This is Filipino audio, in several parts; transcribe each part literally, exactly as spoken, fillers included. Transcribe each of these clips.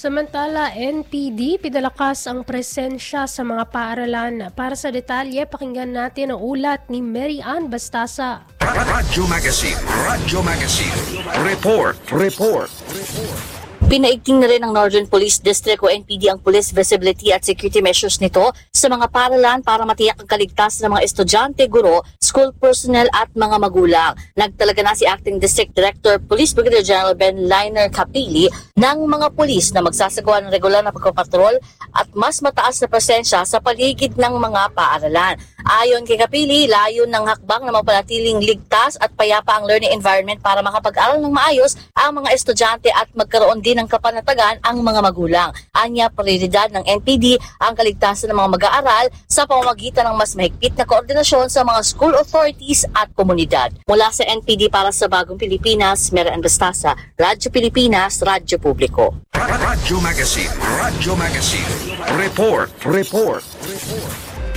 Samantala, N P D pinalakas ang presensya sa mga paaralan. Para sa detalye, pakinggan natin ang ulat ni Mary Ann Bastasa. Radyo Magazine, Radyo Magazine. Report, report. Pinaigting na rin ng Northern Police District o N P D ang police visibility at security measures nito sa mga paaralan para matiyak ang kaligtasan ng mga estudyante, guro, school personnel at mga magulang. Nagtalaga na si Acting District Director Police Brigadier General Ben Liner Capili ng mga pulis na magsasagawa ng regular na pagpapatrol at mas mataas na presensya sa paligid ng mga paaralan. Ayon kay Capili, layon ng hakbang na mapanatiling ligtas at payapa ang learning environment para makapag-aral ng maayos ang mga estudyante at magkaroon din ng kapanatagan ang mga magulang. Anya, prioridad ng N P D ang kaligtasan ng mga mag-aaral sa pamamagitan ng mas mahigpit na koordinasyon sa mga school authorities at komunidad. Mula sa N P D para sa Bagong Pilipinas, Mary Ann Bastasa, Radyo Pilipinas, Radyo Publiko. Radyo Magazine, Radyo Magazine. Report, report, report.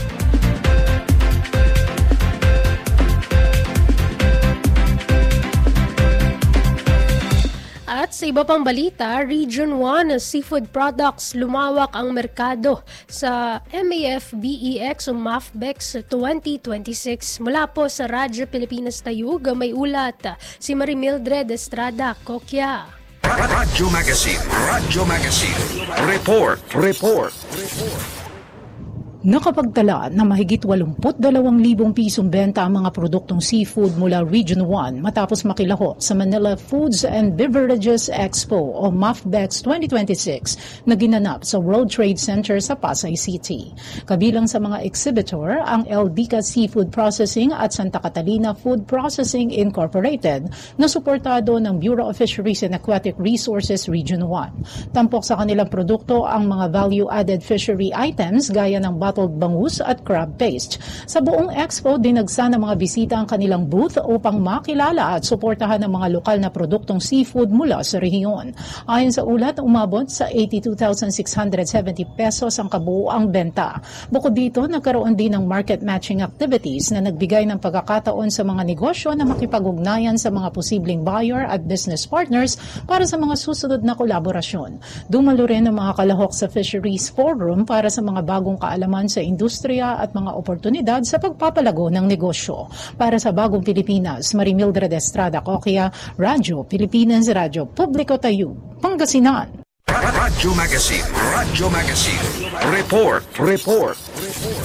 At sa iba pang balita, Region one Seafood Products lumawak ang merkado sa M A F B E X o MAFBEX twenty twenty-six. Mula po sa Radyo Pilipinas Tayug, may ulat si Marimildred Estrada Kokya. Radyo Magazine, Radyo Magazine. Report, report, report. Nakapagtala na mahigit eighty-two thousand pisong benta ang mga produktong seafood mula Region one matapos makilaho sa Manila Foods and Beverages Expo o MAFBEX twenty twenty-six na ginanap sa World Trade Center sa Pasay City. Kabilang sa mga exhibitor ang El Dica Seafood Processing at Santa Catalina Food Processing Incorporated na suportado ng Bureau of Fisheries and Aquatic Resources Region one. Tampok sa kanilang produkto ang mga value-added fishery items gaya ng bottled bangus at crab paste. Sa buong expo, dinagsa ng mga bisita ang kanilang booth upang makilala at suportahan ang mga lokal na produktong seafood mula sa rehiyon. Ayon sa ulat, umabot sa eighty-two thousand six hundred seventy pesos ang kabuuang benta. Bukod dito, nagkaroon din ng market matching activities na nagbigay ng pagkakataon sa mga negosyo na makipag-ugnayan sa mga posibleng buyer at business partners para sa mga susunod na kolaborasyon. Dumalo rin ang mga kalahok sa Fisheries Forum para sa mga bagong kaalaman sa industriya at mga oportunidad sa pagpapalago ng negosyo. Para sa Bagong Pilipinas, Marimildred Estrada Kokya, Radyo Pilipinas, Radyo Publiko Tayug, Pangasinan. Radyo Magazine, Radyo Magazine. Report, report, report.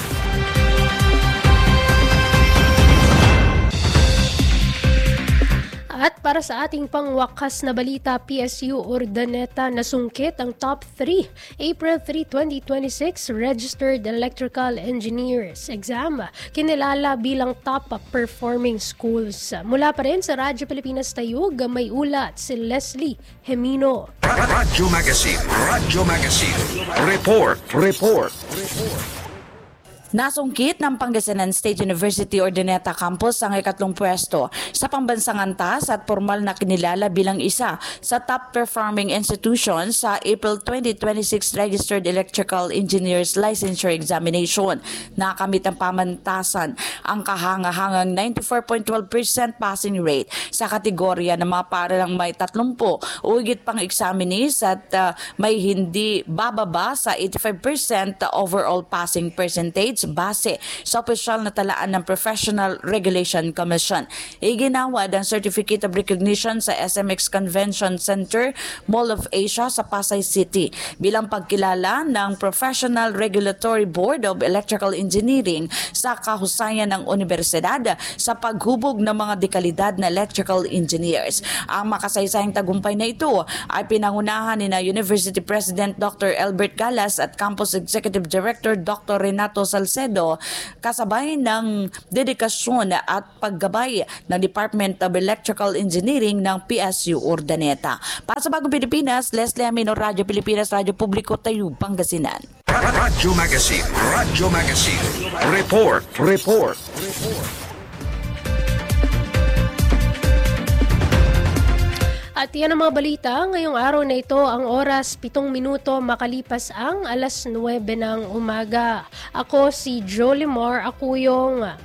At para sa ating pangwakas na balita, P S U Urdaneta nasungkit ang top three April third, twenty twenty-six Registered Electrical Engineers exam, kinilala bilang top performing schools. Mula pa rin sa Radyo Pilipinas Tayug, may ulat si Leslie Hemino. Radyo Magazine, Radyo Magazine. Report, report, report. Nasungkit ng Pangasinan State University Urdaneta Campus ang ikatlong pwesto sa pambansang antas at formal na kinilala bilang isa sa top performing institutions sa April twenty twenty-six Registered Electrical Engineers Licensure Examination. Nakamit ang pamantasan ang kahangahangang ninety-four point one two percent passing rate sa kategorya ng mga paaralang may tatlumpu o higit pang examinees at uh, may hindi bababa sa eighty-five percent overall passing percentage base sa opisyal na talaan ng Professional Regulation Commission. Iginawad ang Certificate of Recognition sa S M X Convention Center, Mall of Asia sa Pasay City bilang pagkilala ng Professional Regulatory Board of Electrical Engineering sa kahusayan ng universidad sa paghubog ng mga dekalidad na electrical engineers. Ang makasaysayang tagumpay na ito ay pinangunahan ni na University President Doctor Albert Galas at Campus Executive Director Doctor Renato Salcedo kasabay ng dedikasyon at paggabay ng Department of Electrical Engineering ng P S U Urdaneta. Para sa Bagong Pilipinas, Leslie Amino, Radyo Pilipinas, Radyo Publiko, Tayug, Pangasinan. Radyo Magazine, Radyo Magazine. Report, report, report. At yan ang mga balita. Ngayong araw na ito, ang oras pitong minuto makalipas ang alas nuwebe ng umaga. Ako si Jolie Moore Akuyong.